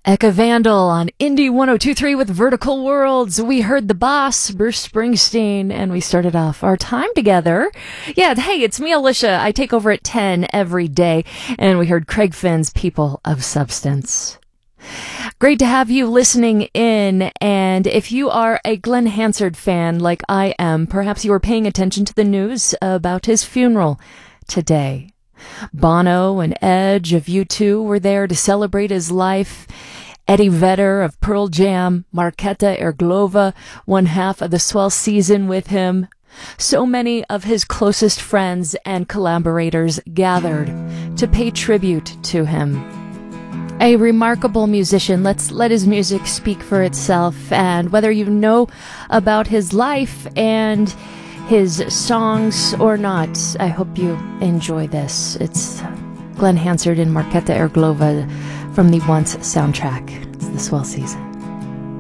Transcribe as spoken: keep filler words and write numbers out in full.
Eka Vandal on Indie one oh two point three with Vertical Worlds. We heard The Boss, Bruce Springsteen, and we started off our time together. Yeah, hey, it's me, Alicia. I take over at ten every day, and we heard Craig Finn's People of Substance. Great to have you listening in, and if you are a Glenn Hansard fan like I am, perhaps you are paying attention to the news about his funeral today. Bono and Edge of U two were there to celebrate his life. Eddie Vedder of Pearl Jam, Marketa Irglova, one half of the Swell season with him. So many of his closest friends and collaborators gathered to pay tribute to him. A remarkable musician. Let's let his music speak for itself. And whether you know about his life and his songs or not, I hope you enjoy this. It's Glenn Hansard and Marketa Irglova from the Once soundtrack. It's the Swell season.